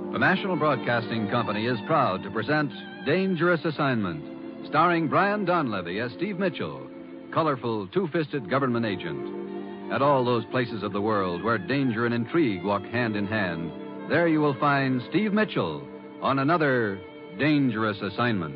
The National Broadcasting Company is proud to present Dangerous Assignment, starring Brian Donlevy as Steve Mitchell, colorful, two-fisted government agent. At all those places of the world where danger and intrigue walk hand in hand, there you will find Steve Mitchell on another Dangerous Assignment.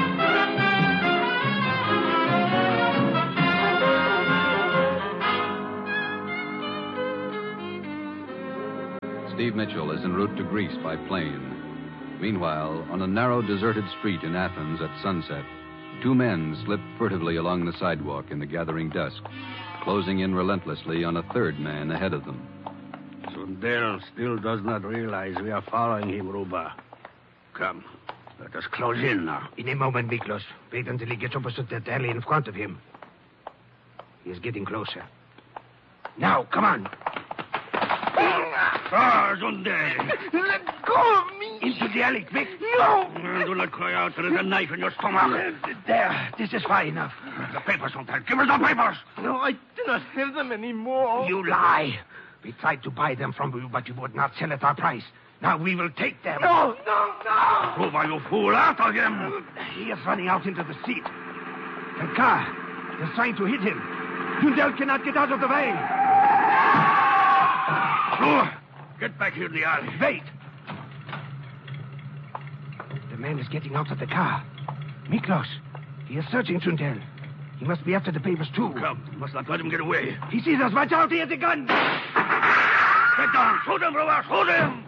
Steve Mitchell is en route to Greece by plane. Meanwhile, on a narrow, deserted street in Athens at sunset, two men slip furtively along the sidewalk in the gathering dusk, closing in relentlessly on a third man ahead of them. Sundell still does not realize we are following him, Ruba. Come, let us close in now. In a moment, Miklos. Wait until he gets opposite that alley in front of him. He is getting closer. Now, come on. Ah, Sundell! Let go of me! Into the alley, quick! No! Do not cry out. There is a knife in your stomach. There. This is far enough. The papers, Sundell. Give us the papers! No, I do not have them anymore. You lie. We tried to buy them from you, but you would not sell at our price. Now we will take them. No! Ruba, you fool. After him. He is running out into the street. The car is trying to hit him. Sundell cannot get out of the way. Sure. Get back here in the alley. Wait. The man is getting out of the car. Miklos, he is searching Sundell. He must be after the papers, too. Come, you must not let him get away. He sees us. Watch out, he has a gun. Get down. Shoot him, Ruba. Shoot him.